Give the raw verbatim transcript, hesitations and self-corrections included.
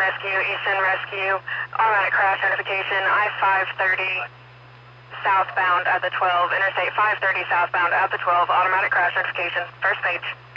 Rescue, Eastern Rescue, automatic crash notification, I five thirty southbound at the twelve, Interstate five thirty southbound at the twelve, automatic crash notification, first page.